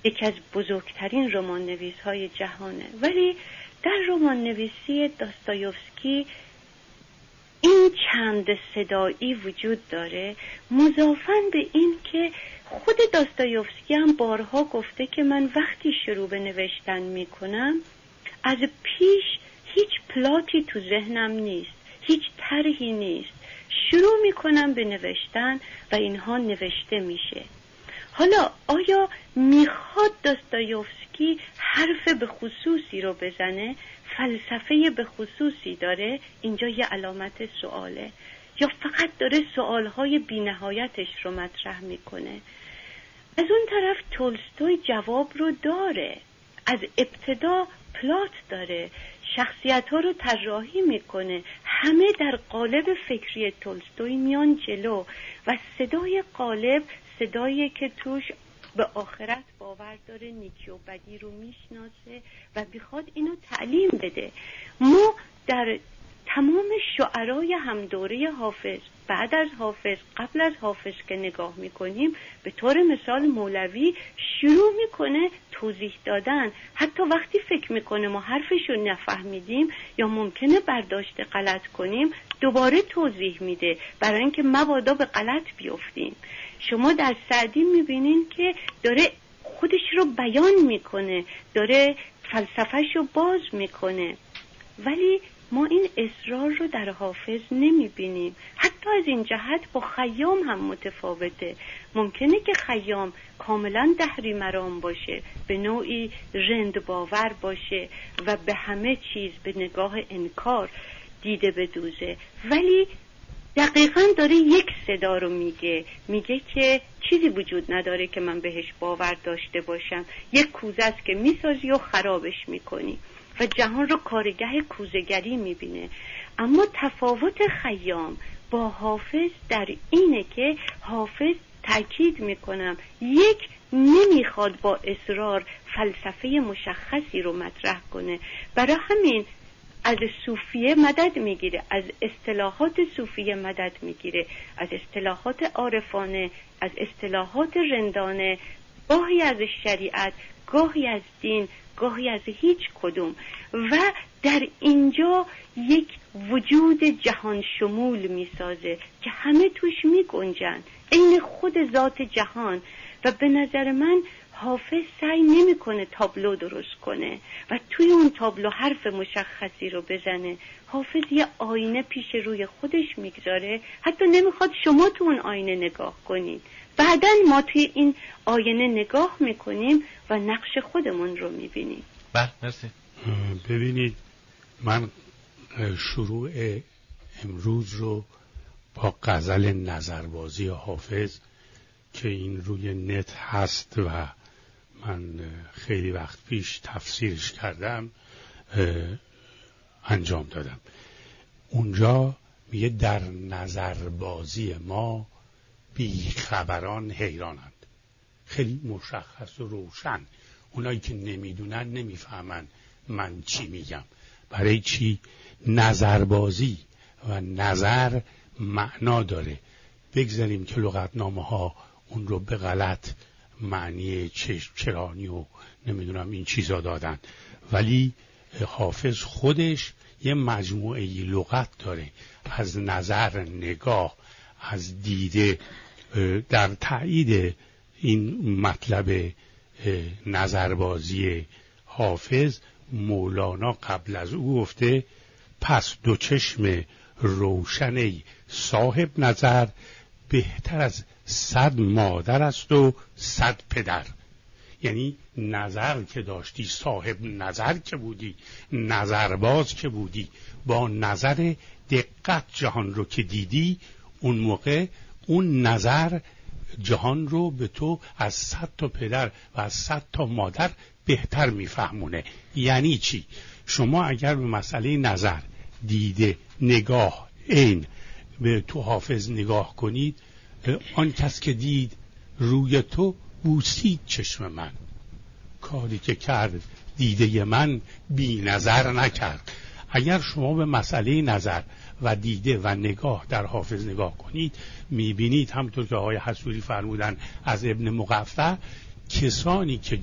یکی از بزرگترین رمان نویس های جهانه. ولی در رمان نویسی داستایوفسکی این چند صدایی وجود داره، مضافاً به این که خود داستایوفسکی هم بارها گفته که من وقتی شروع به نوشتن میکنم از پیش هیچ پلاتی تو ذهنم نیست، هیچ طرحی نیست، شروع میکنم به نوشتن و اینها نوشته میشه. حالا آیا میخواد داستایوفسکی حرف به خصوصی رو بزنه، فلسفه به خصوصی داره؟ اینجا یه علامت سواله. یا فقط داره سوالهای بی‌نهایتش رو مطرح میکنه؟ از اون طرف تولستوی جواب رو داره، از ابتدا پلات داره، شخصیت ها رو طراحی میکنه، همه در قالب فکری تولستوی میان جلو و صدای قالب صدایی که توش به آخرت باور داره، نیکی و بدی رو میشناسه و بخواد اینو تعلیم بده. ما در تمام شعرای همدوره حافظ، بعد از حافظ، قبل از حافظ که نگاه میکنیم، به طور مثال مولوی شروع میکنه توضیح دادن، حتی وقتی فکر میکنه ما حرفشو نفهمیدیم یا ممکنه برداشت غلط کنیم دوباره توضیح میده برای اینکه مبادا به غلط بیفتیم. شما در سعدی میبینین که داره خودش رو بیان میکنه، داره فلسفهش رو باز میکنه، ولی ما این اصرار رو در حافظ نمیبینیم. حتی از این جهت با خیام هم متفاوته. ممکنه که خیام کاملا دهری مرام باشه، به نوعی رند باور باشه و به همه چیز به نگاه انکار دیده بدوزه، ولی دقیقاً داره یک صدا رو میگه که چیزی وجود نداره که من بهش باور داشته باشم، یک کوزه است که میسازی و خرابش میکنی و جهان رو کارگاه کوزه‌گری میبینه. اما تفاوت خیام با حافظ در اینه که حافظ، تأکید میکنم، یک، نمیخواد با اصرار فلسفه مشخصی رو مطرح کنه، برای همین از صوفیه مدد میگیره، از اصطلاحات صوفیه مدد میگیره، از اصطلاحات عارفانه، از اصطلاحات رندانه، گاهی از شریعت، گاهی از دین، گاهی از هیچ کدوم، و در اینجا یک وجود جهان شمول میسازه که همه توش میگنجن، عین خود ذات جهان. و به نظر من حافظ سعی نمیکنه تابلو درست کنه و توی اون تابلو حرف مشخصی رو بزنه. حافظ یه آینه پیش روی خودش میگذاره، حتی نمیخواد شما تو اون آینه نگاه کنید، بعداً ما توی این آینه نگاه میکنیم و نقش خودمون رو میبینیم. بله، مرسی. ببینید، من شروع امروز رو با غزل نظربازی حافظ که این روی نت هست و من خیلی وقت پیش تفسیرش کردم انجام دادم. اونجا میگه در نظربازی ما بیخبران حیرانند. خیلی مشخص و روشن. اونایی که نمیدونن نمیفهمن من چی میگم. برای چی؟ نظربازی و نظر معنا داره. بگذاریم که لغتنامه ها اون رو به غلط معنی چرانی و نمیدونم این چیزا دادن، ولی حافظ خودش یه مجموعه لغت داره، از نظر، نگاه، از دیده. در تایید این مطلب نظربازی حافظ، مولانا قبل از او گفته پس دو چشم روشن صاحب نظر بهتر از 100 مادر است و 100 پدر. یعنی نظر که داشتی، صاحب نظر که بودی، نظرباز که بودی، با نظر دقت جهان رو که دیدی، اون موقع اون نظر جهان رو به تو از 100 تا پدر و از 100 تا مادر بهتر میفهمونه. یعنی چی؟ شما اگر به مسئله نظر، دیده، نگاه، عین به تو حافظ نگاه کنید، آن کس که دید روی تو بوسید چشم من، کاری که کرد دیده من بی نظر نکرد. اگر شما به مسئله نظر و دیده و نگاه در حافظ نگاه کنید، میبینید همطور که آقای حصوری فرمودن از ابن مقفع، کسانی که